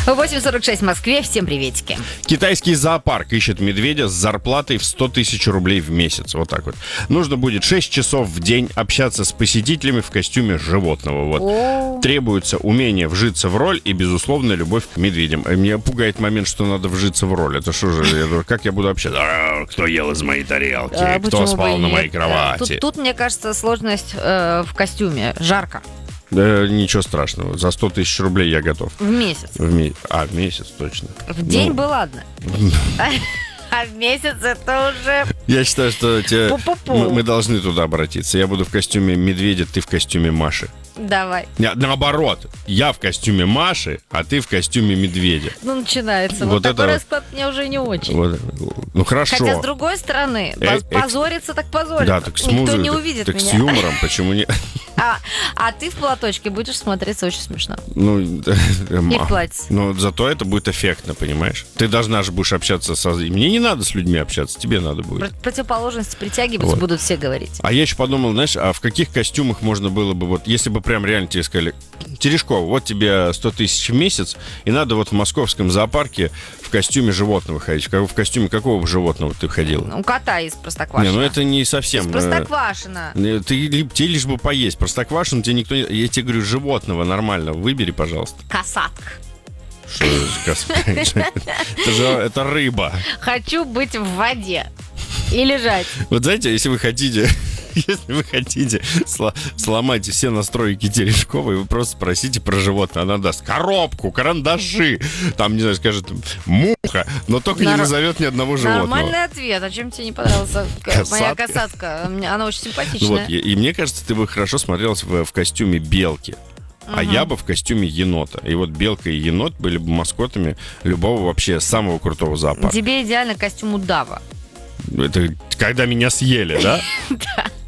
8:46 в Москве. Всем приветики. Китайский зоопарк ищет медведя с зарплатой в 100 тысяч рублей в месяц. Вот так вот. Нужно будет 6 часов в день общаться с посетителями в костюме животного. Вот. Требуется умение вжиться в роль и, безусловно, любовь к медведям. Меня пугает момент, что надо вжиться в роль. Это что же, как я буду общаться? Кто ел из моей тарелки? Кто спал на моей кровати? Тут, мне кажется, сложность в костюме. Жарко. Да ничего страшного. За 100 тысяч рублей я готов. В месяц. В месяц, точно. В день бы ладно. А в месяц это уже... Я считаю, что мы должны туда обратиться. Я буду в костюме медведя, ты в костюме Маши. Давай. Наоборот, я в костюме Маши, а ты в костюме медведя. Ну, начинается. Вот такой расклад мне уже не очень. Ну, хорошо. Хотя, с другой стороны, позориться так позориться. Да, так с Никто не увидит так меня. с юмором, почему нет? А ты в платочке будешь смотреться очень смешно. Ну, и в платье. Но зато это будет эффектно, понимаешь? Ты должна же будешь общаться со... Мне не надо с людьми общаться, тебе надо будет. Противоположности притягиваться будут все говорить. А я еще подумал, знаешь, а в каких костюмах можно было бы, вот, если бы прям реально тебе сказали, Терешкова, вот тебе 100 тысяч в месяц, и надо вот в московском зоопарке в костюме животного ходить. В костюме какого животного ты ходила? Ну, кота из Простоквашино. Не, ну это не совсем... Из Простоквашино. Тебе лишь бы поесть. Простоквашино тебе никто не... Я тебе говорю, животного нормального выбери, пожалуйста. Касатка. Что это рыба. Хочу быть в воде и лежать. Вот знаете, если вы хотите сломать все настройки Терешковой, вы просто спросите про животное. Она даст коробку, карандаши, там, не знаю, скажет муха, но только не назовет ни одного животного. Нормальный ответ. А чем тебе не понравилась моя касатка? Она очень симпатичная. Вот, и мне кажется, ты бы хорошо смотрелась в костюме белки. А я бы в костюме енота. И вот белка и енот были бы маскотами любого вообще самого крутого зоопарка. Тебе идеально костюм удава. Это когда меня съели, да? Да,